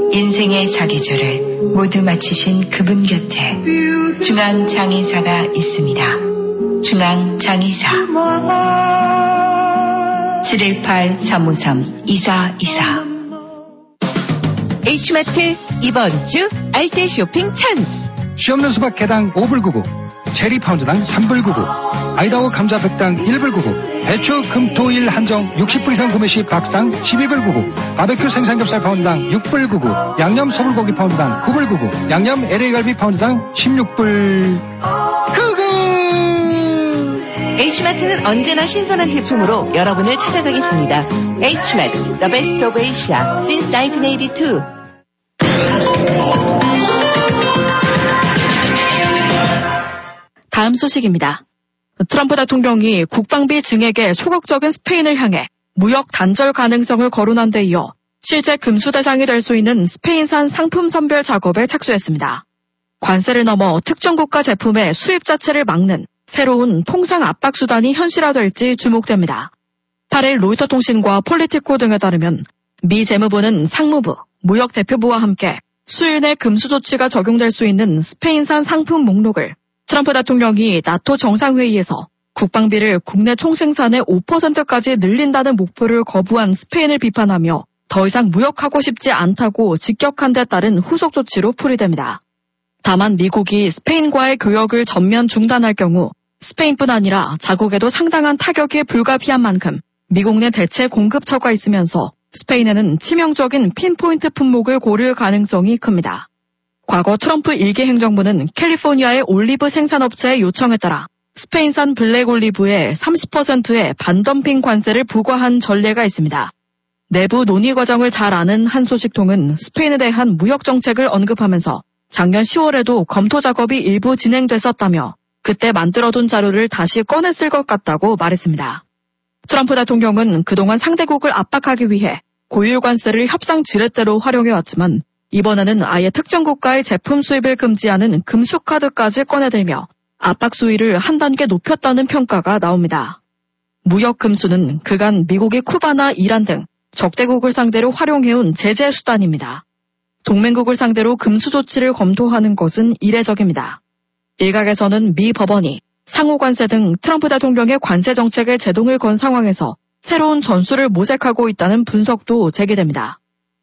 인생의 사계절을 모두 마치신 그분 곁에 중앙장의사가 있습니다. 중앙장의사 718-353-2424. H마트 이번 주 알뜰 쇼핑 찬스. 시험는 수박 개당 5불 99, 체리 파운드당 3불 99, 아이다호 감자 100당 1불 99, 배추 금토일 한정 60불 이상 구매 시 박스당 12불 99, 바베큐 생삼겹살 파운드당 6불 99, 양념 소불고기 파운드당 9불 99, 양념 LA갈비 파운드당 16불 99. H마트는 언제나 신선한 제품으로 여러분을 찾아가겠습니다. H마트, The Best of Asia since 1982. 다음 소식입니다. 트럼프 대통령이 국방비 증액에 소극적인 스페인을 향해 무역 단절 가능성을 거론한 데 이어 실제 금수 대상이 될 수 있는 스페인산 상품 선별 작업에 착수했습니다. 관세를 넘어 특정 국가 제품의 수입 자체를 막는 새로운 통상 압박 수단이 현실화될지 주목됩니다. 8일 로이터 통신과 폴리티코 등에 따르면 미 재무부는 상무부, 무역 대표부와 함께 수일 내 금수 조치가 적용될 수 있는 스페인산 상품 목록을 트럼프 대통령이 나토 정상회의에서 국방비를 국내 총생산의 5%까지 늘린다는 목표를 거부한 스페인을 비판하며 더 이상 무역하고 싶지 않다고 직격한 데 따른 후속 조치로 풀이됩니다. 다만 미국이 스페인과의 교역을 전면 중단할 경우 스페인뿐 아니라 자국에도 상당한 타격이 불가피한 만큼 미국 내 대체 공급처가 있으면서 스페인에는 치명적인 핀포인트 품목을 고를 가능성이 큽니다. 과거 트럼프 1기 행정부는 캘리포니아의 올리브 생산업체의 요청에 따라 스페인산 블랙 올리브에 30%의 반덤핑 관세를 부과한 전례가 있습니다. 내부 논의 과정을 잘 아는 한 소식통은 스페인에 대한 무역 정책을 언급하면서 작년 10월에도 검토 작업이 일부 진행됐었다며 그때 만들어둔 자료를 다시 꺼냈을 것 같다고 말했습니다. 트럼프 대통령은 그동안 상대국을 압박하기 위해 고율 관세를 협상 지렛대로 활용해왔지만 이번에는 아예 특정 국가의 제품 수입을 금지하는 금수카드까지 꺼내들며 압박 수위를 한 단계 높였다는 평가가 나옵니다. 무역 금수는 그간 미국이 쿠바나 이란 등 적대국을 상대로 활용해온 제재 수단입니다. 동맹국을 상대로 금수 조치를 검토하는 것은 이례적입니다. 일각에서는 미 법원이 상호관세 등 트럼프 대통령의 관세 정책에 제동을 건 상황에서 새로운 전술을 모색하고 있다는 분석도 제기됩니다.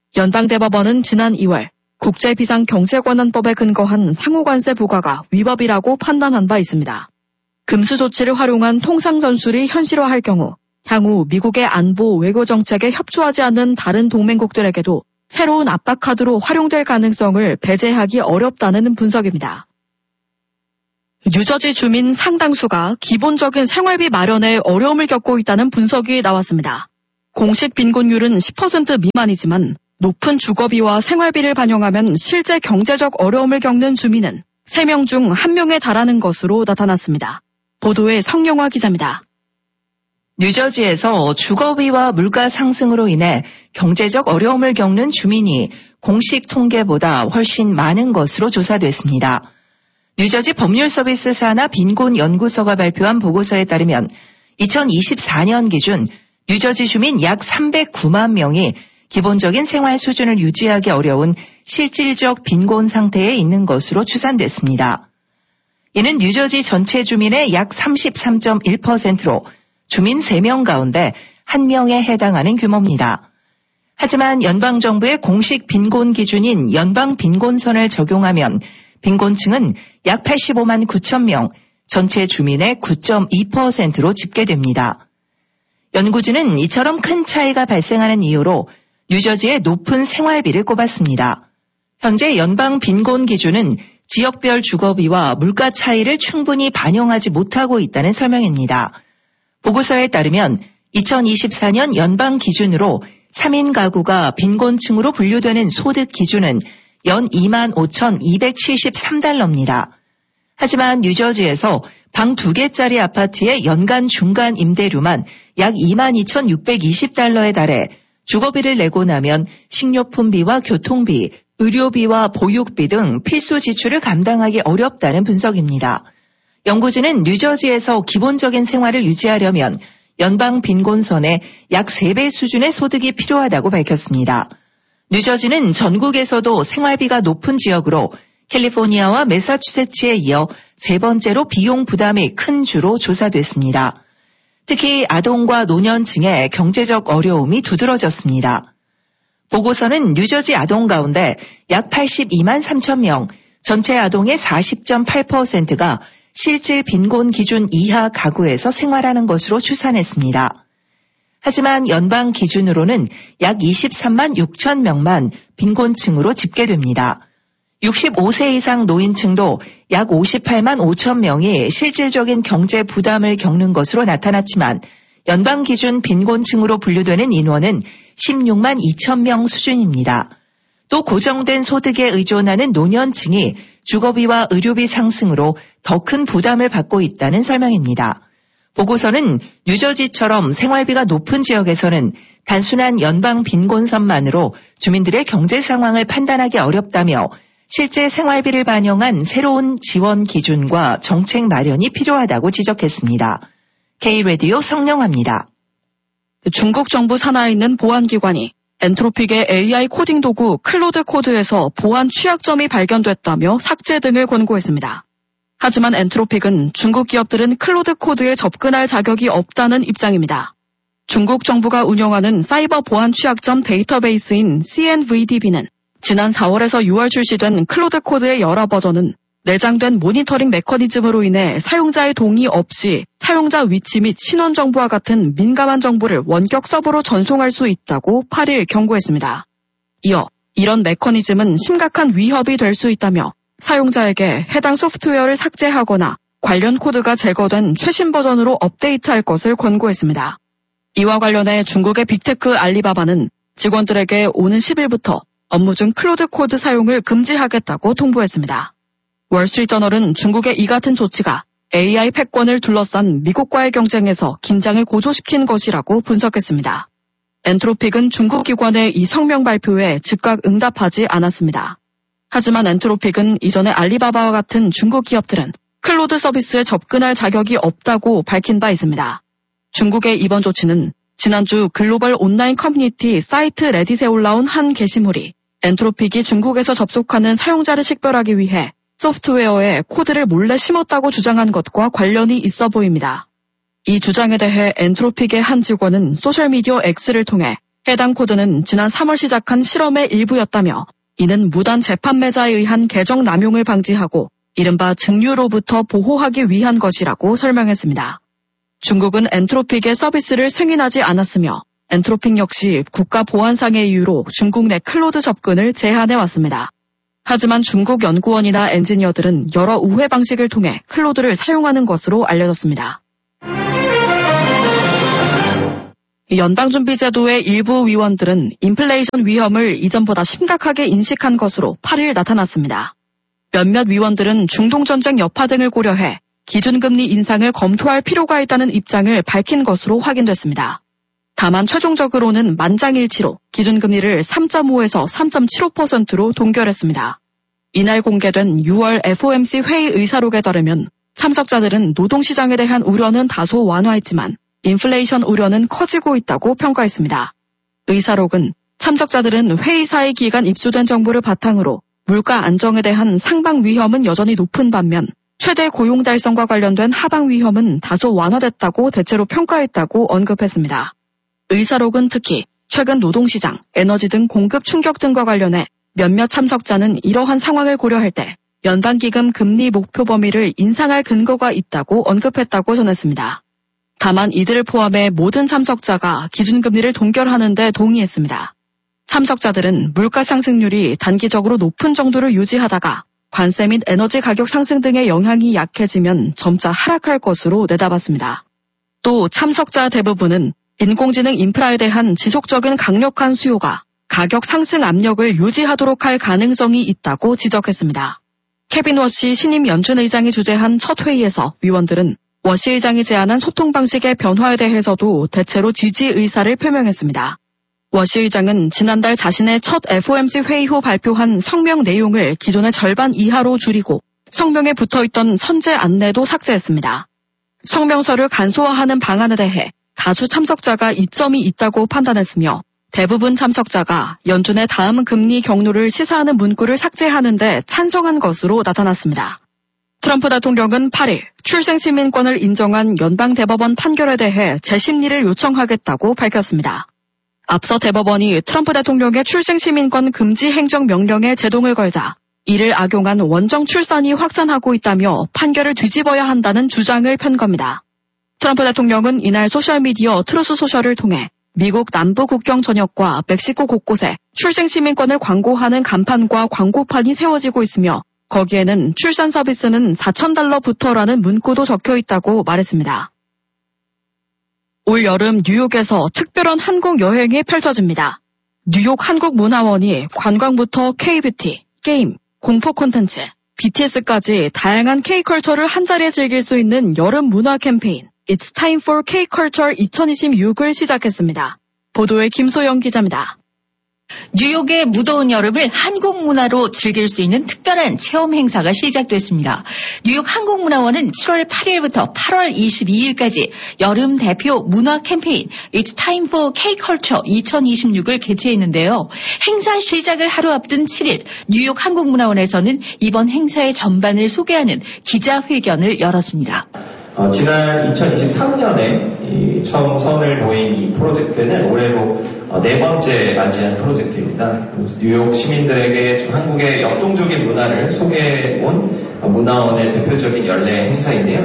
연방대법원은 지난 2월 국제비상경제관한법에 근거한 상호관세 부과가 위법이라고 판단한 바 있습니다. 금수 조치를 활용한 통상 전술이 현실화할 경우 향후 미국의 안보 외교 정책에 협조하지 않는 다른 동맹국들에게도 새로운 압박 카드로 활용될 가능성을 배제하기 어렵다는 분석입니다. 뉴저지 주민 상당수가 기본적인 생활비 마련에 어려움을 겪고 있다는 분석이 나왔습니다. 공식 빈곤율은 10% 미만이지만 높은 주거비와 생활비를 반영하면 실제 경제적 어려움을 겪는 주민은 3명 중 1명에 달하는 것으로 나타났습니다. 보도의 성영화 기자입니다. 뉴저지에서 주거비와 물가 상승으로 인해 경제적 어려움을 겪는 주민이 공식 통계보다 훨씬 많은 것으로 조사됐습니다. 뉴저지 법률서비스 산하 빈곤연구소가 발표한 보고서에 따르면 2024년 기준 뉴저지 주민 약 309만 명이 기본적인 생활 수준을 유지하기 어려운 실질적 빈곤 상태에 있는 것으로 추산됐습니다. 이는 뉴저지 전체 주민의 약 33.1%로 주민 3명 가운데 1명에 해당하는 규모입니다. 하지만 연방정부의 공식 빈곤 기준인 연방빈곤선을 적용하면 빈곤층은 약 85만 9천 명, 전체 주민의 9.2%로 집계됩니다. 연구진은 이처럼 큰 차이가 발생하는 이유로 뉴저지의 높은 생활비를 꼽았습니다. 현재 연방 빈곤 기준은 지역별 주거비와 물가 차이를 충분히 반영하지 못하고 있다는 설명입니다. 보고서에 따르면 2024년 연방 기준으로 3인 가구가 빈곤층으로 분류되는 소득 기준은 연 25,273달러입니다. 하지만 뉴저지에서 방 2개짜리 아파트의 연간 중간 임대료만 약 22,620달러에 달해 주거비를 내고 나면 식료품비와 교통비, 의료비와 보육비 등 필수 지출을 감당하기 어렵다는 분석입니다. 연구진은 뉴저지에서 기본적인 생활을 유지하려면 연방 빈곤선의 약 3배 수준의 소득이 필요하다고 밝혔습니다. 뉴저지는 전국에서도 생활비가 높은 지역으로 캘리포니아와 매사추세츠에 이어 세 번째로 비용 부담이 큰 주로 조사됐습니다. 특히 아동과 노년층의 경제적 어려움이 두드러졌습니다. 보고서는 뉴저지 아동 가운데 약 82만 3천 명, 전체 아동의 40.8%가 실질 빈곤 기준 이하 가구에서 생활하는 것으로 추산했습니다. 하지만 연방 기준으로는 약 23만 6천 명만 빈곤층으로 집계됩니다. 65세 이상 노인층도 약 58만 5천 명이 실질적인 경제 부담을 겪는 것으로 나타났지만 연방 기준 빈곤층으로 분류되는 인원은 16만 2천 명 수준입니다. 또 고정된 소득에 의존하는 노년층이 주거비와 의료비 상승으로 더 큰 부담을 받고 있다는 설명입니다. 보고서는 뉴저지처럼 생활비가 높은 지역에서는 단순한 연방 빈곤선만으로 주민들의 경제 상황을 판단하기 어렵다며 실제 생활비를 반영한 새로운 지원 기준과 정책 마련이 필요하다고 지적했습니다. K-라디오 성령화입니다. 중국 정부 산하에 있는 보안기관이 엔트로픽의 AI 코딩 도구 클로드 코드에서 보안 취약점이 발견됐다며 삭제 등을 권고했습니다. 하지만 엔트로픽은 중국 기업들은 클로드 코드에 접근할 자격이 없다는 입장입니다. 중국 정부가 운영하는 사이버 보안 취약점 데이터베이스인 CNVDB는 지난 4월에서 6월 출시된 클로드 코드의 여러 버전은 내장된 모니터링 메커니즘으로 인해 사용자의 동의 없이 사용자 위치 및 신원 정보와 같은 민감한 정보를 원격 서버로 전송할 수 있다고 8일 경고했습니다. 이어 이런 메커니즘은 심각한 위협이 될 수 있다며 사용자에게 해당 소프트웨어를 삭제하거나 관련 코드가 제거된 최신 버전으로 업데이트할 것을 권고했습니다. 이와 관련해 중국의 빅테크 알리바바는 직원들에게 오는 10일부터 업무 중 클로드 코드 사용을 금지하겠다고 통보했습니다. 월스트리트저널은 중국의 이 같은 조치가 AI 패권을 둘러싼 미국과의 경쟁에서 긴장을 고조시킨 것이라고 분석했습니다. 엔트로픽은 중국 기관의 이 성명 발표에 즉각 응답하지 않았습니다. 하지만 엔트로픽은 이전에 알리바바와 같은 중국 기업들은 클로드 서비스에 접근할 자격이 없다고 밝힌 바 있습니다. 중국의 이번 조치는 지난주 글로벌 온라인 커뮤니티 사이트 레딧에 올라온 한 게시물이 엔트로픽이 중국에서 접속하는 사용자를 식별하기 위해 소프트웨어에 코드를 몰래 심었다고 주장한 것과 관련이 있어 보입니다. 이 주장에 대해 엔트로픽의 한 직원은 소셜미디어 X를 통해 해당 코드는 지난 3월 시작한 실험의 일부였다며 이는 무단 재판매자에 의한 계정 남용을 방지하고 이른바 증류로부터 보호하기 위한 것이라고 설명했습니다. 중국은 엔트로픽의 서비스를 승인하지 않았으며 엔트로픽 역시 국가보안상의 이유로 중국 내 클로드 접근을 제한해왔습니다. 하지만 중국 연구원이나 엔지니어들은 여러 우회 방식을 통해 클로드를 사용하는 것으로 알려졌습니다. 연방준비제도의 일부 위원들은 인플레이션 위험을 이전보다 심각하게 인식한 것으로 8일 나타났습니다. 몇몇 위원들은 중동전쟁 여파 등을 고려해 기준금리 인상을 검토할 필요가 있다는 입장을 밝힌 것으로 확인됐습니다. 다만 최종적으로는 만장일치로 기준금리를 3.5에서 3.75%로 동결했습니다. 이날 공개된 6월 FOMC 회의 의사록에 따르면 참석자들은 노동시장에 대한 우려는 다소 완화했지만 인플레이션 우려는 커지고 있다고 평가했습니다. 의사록은 참석자들은 회의사의 기간 입수된 정보를 바탕으로 물가 안정에 대한 상방 위험은 여전히 높은 반면 최대 고용 달성과 관련된 하방 위험은 다소 완화됐다고 대체로 평가했다고 언급했습니다. 의사록은 특히 최근 노동시장, 에너지 등 공급 충격 등과 관련해 몇몇 참석자는 이러한 상황을 고려할 때 연방기금 금리 목표 범위를 인상할 근거가 있다고 언급했다고 전했습니다. 다만 이들을 포함해 모든 참석자가 기준금리를 동결하는 데 동의했습니다. 참석자들은 물가 상승률이 단기적으로 높은 정도를 유지하다가 관세 및 에너지 가격 상승 등의 영향이 약해지면 점차 하락할 것으로 내다봤습니다. 또 참석자 대부분은 인공지능 인프라에 대한 지속적인 강력한 수요가 가격 상승 압력을 유지하도록 할 가능성이 있다고 지적했습니다. 케빈 워시 신임 연준 의장이 주재한 첫 회의에서 위원들은 워시 의장이 제안한 소통 방식의 변화에 대해서도 대체로 지지 의사를 표명했습니다. 워시 의장은 지난달 자신의 첫 FOMC 회의 후 발표한 성명 내용을 기존의 절반 이하로 줄이고 성명에 붙어있던 선제 안내도 삭제했습니다. 성명서를 간소화하는 방안에 대해 다수 참석자가 이점이 있다고 판단했으며 대부분 참석자가 연준의 다음 금리 경로를 시사하는 문구를 삭제하는데 찬성한 것으로 나타났습니다. 트럼프 대통령은 8일 출생시민권을 인정한 연방대법원 판결에 대해 재심리를 요청하겠다고 밝혔습니다. 앞서 대법원이 트럼프 대통령의 출생시민권 금지 행정명령에 제동을 걸자 이를 악용한 원정 출산이 확산하고 있다며 판결을 뒤집어야 한다는 주장을 편 겁니다. 트럼프 대통령은 이날 소셜미디어 트루스 소셜을 통해 미국 남부 국경 전역과 멕시코 곳곳에 출생시민권을 광고하는 간판과 광고판이 세워지고 있으며 거기에는 출산 서비스는 $4,000부터라는 문구도 적혀 있다고 말했습니다. 올 여름 뉴욕에서 특별한 한국 여행이 펼쳐집니다. 뉴욕 한국문화원이 관광부터 K-뷰티, 게임, 공포 콘텐츠, BTS까지 다양한 K-컬처를 한자리에 즐길 수 있는 여름 문화 캠페인 It's Time for K-Culture 2026을 시작했습니다. 보도에 김소영 기자입니다. 뉴욕의 무더운 여름을 한국 문화로 즐길 수 있는 특별한 체험 행사가 시작됐습니다. 뉴욕 한국문화원은 7월 8일부터 8월 22일까지 여름 대표 문화 캠페인 It's Time for K-Culture 2026을 개최했는데요. 행사 시작을 하루 앞둔 7일 뉴욕 한국문화원에서는 이번 행사의 전반을 소개하는 기자회견을 열었습니다. 지난 2023년에 처음 선을 놓인 이 프로젝트는 올해로 4번째 맞이한 프로젝트입니다. 뉴욕 시민들에게 좀 한국의 역동적인 문화를 소개해온 문화원의 대표적인 연례 행사인데요.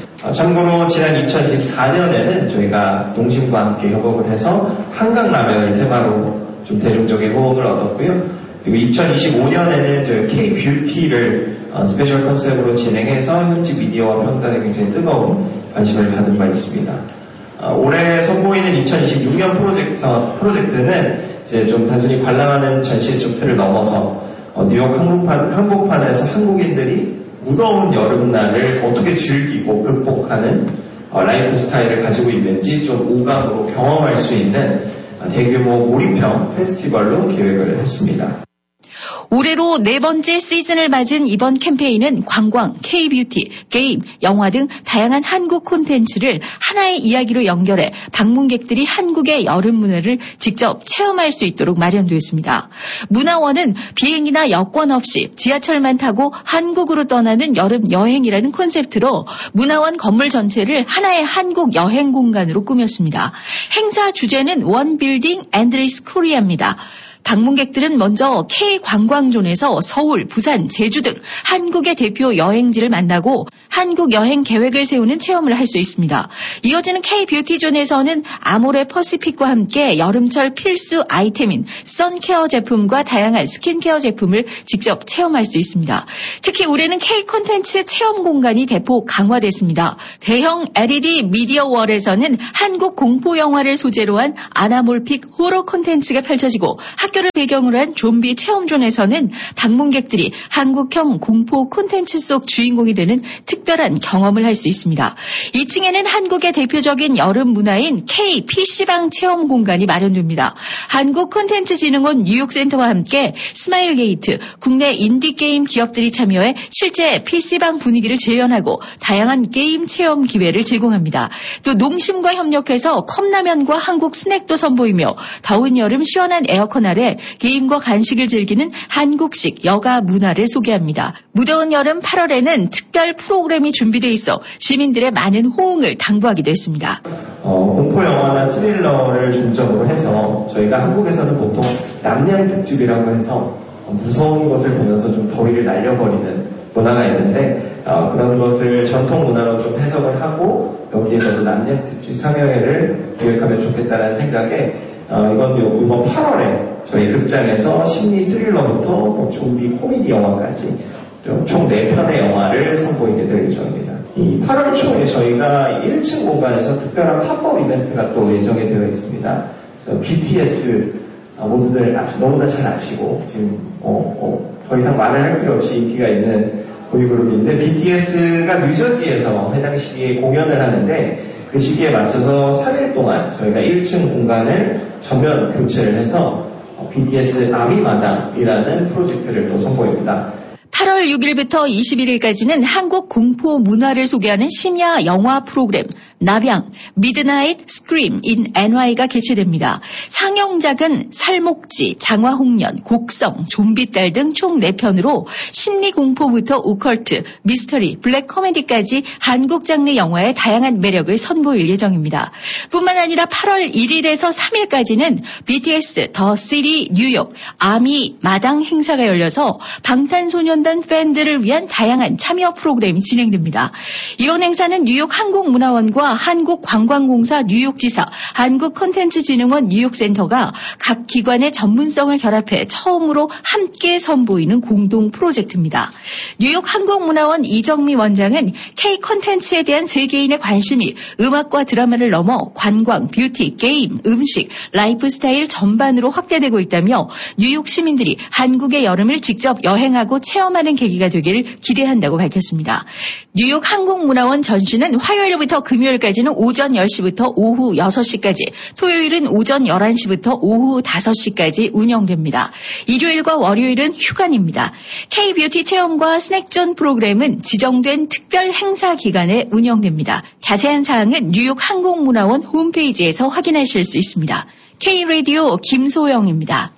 참고로 지난 2024년에는 저희가 농심과 함께 협업을 해서 한강라면을 테마로 좀 대중적인 호응을 얻었고요. 그리고 2025년에는 저희 K-뷰티를 스페셜 컨셉으로 진행해서 현지 미디어와 평단에 굉장히 뜨거운 관심을 받은 바 있습니다. 올해 선보이는 2026년 프로젝트는 이제 좀 단순히 관람하는 전시의 좀 틀을 넘어서 뉴욕 한복판에서 한국인들이 무더운 여름날을 어떻게 즐기고 극복하는 라이프 스타일을 가지고 있는지 좀 오감으로 경험할 수 있는 대규모 몰입형 페스티벌로 계획을 했습니다. 올해로 4번째 시즌을 맞은 이번 캠페인은 관광, K-뷰티, 게임, 영화 등 다양한 한국 콘텐츠를 하나의 이야기로 연결해 방문객들이 한국의 여름 문화를 직접 체험할 수 있도록 마련되었습니다. 문화원은 비행기나 여권 없이 지하철만 타고 한국으로 떠나는 여름 여행이라는 콘셉트로 문화원 건물 전체를 하나의 한국 여행 공간으로 꾸몄습니다. 행사 주제는 One Building Endless Korea입니다. 방문객들은 먼저 K-관광존에서 서울, 부산, 제주 등 한국의 대표 여행지를 만나고 한국 여행 계획을 세우는 체험을 할 수 있습니다. 이어지는 K-뷰티존에서는 아모레 퍼시픽과 함께 여름철 필수 아이템인 선케어 제품과 다양한 스킨케어 제품을 직접 체험할 수 있습니다. 특히 올해는 K-콘텐츠 체험 공간이 대폭 강화됐습니다. 대형 LED 미디어월에서는 한국 공포 영화를 소재로 한 아나몰픽 호러 콘텐츠가 펼쳐지고 학교를 배경으로 한 좀비 체험존에서는 방문객들이 한국형 공포 콘텐츠 속 주인공이 되는 특별한 경험을 할 수 있습니다. 2층에는 한국의 대표적인 여름 문화인 K PC방 체험 공간이 마련됩니다. 한국콘텐츠진흥원 뉴욕센터와 함께 스마일 게이트, 국내 인디게임 기업들이 참여해 실제 PC방 분위기를 재현하고 다양한 게임 체험 기회를 제공합니다. 또 농심과 협력해서 컵라면과 한국 스낵도 선보이며 더운 여름 시원한 에어컨 아래 게임과 간식을 즐기는 한국식 여가 문화를 소개합니다. 무더운 여름 8월에는 특별 프로그램이 준비되어 있어 시민들의 많은 호응을 당부하기도 했습니다. 공포 영화나 스릴러를 중점으로 해서 저희가 한국에서는 보통 남양 특집이라고 해서 무서운 것을 보면서 좀 더위를 날려버리는 문화가 있는데 그런 것을 전통 문화로 좀 해석을 하고 여기에서도 남양 특집 3회를 기획하면 좋겠다는 생각에 이번 8월에 저희 극장에서 심리 스릴러부터 좀비 코미디 영화까지 총 4편의 영화를 선보이게 될 예정입니다. 이 8월 초에 저희가 1층 공간에서 특별한 팝업 이벤트가 또 예정이 되어 있습니다. BTS 모두들 너무나 잘 아시고 지금 더 이상 말을 할 필요 없이 인기가 있는 보이그룹인데 BTS가 뉴저지에서 해당 시기에 공연을 하는데 그 시기에 맞춰서 3일 동안 저희가 1층 공간을 전면 교체를 해서 BTS 아미마당이라는 프로젝트를 또 선보입니다. 8월 6일부터 21일까지는 한국 공포 문화를 소개하는 심야 영화 프로그램 나병 미드나잇 스크림 인 NY가 개최됩니다. 상영작은 살목지, 장화홍련, 곡성, 좀비딸 등 총 4편으로 심리공포부터 오컬트, 미스터리, 블랙 코미디까지 한국 장르 영화의 다양한 매력을 선보일 예정입니다. 뿐만 아니라 8월 1일에서 3일까지는 BTS 더 시리 뉴욕 아미 마당 행사가 열려서 방탄소년단 팬들을 위한 다양한 참여 프로그램이 진행됩니다. 이번 행사는 뉴욕 한국문화원과 한국관광공사 뉴욕지사, 한국콘텐츠진흥원 뉴욕센터가 각 기관의 전문성을 결합해 처음으로 함께 선보이는 공동 프로젝트입니다. 뉴욕 한국문화원 이정미 원장은 K-콘텐츠에 대한 세계인의 관심이 음악과 드라마를 넘어 관광, 뷰티, 게임, 음식, 라이프스타일 전반으로 확대되고 있다며 뉴욕 시민들이 한국의 여름을 직접 여행하고 체험하는 계기가 되기를 기대한다고 밝혔습니다. 뉴욕 한국문화원 전시는 화요일부터 금요일까지는 오전 10시부터 오후 6시까지, 토요일은 오전 11시부터 오후 5시까지 운영됩니다. 일요일과 월요일은 휴관입니다. K-뷰티 체험과 스낵존 프로그램은 지정된 특별 행사 기간에 운영됩니다. 자세한 사항은 뉴욕 한국문화원 홈페이지에서 확인하실 수 있습니다. K-라디오 김소영입니다.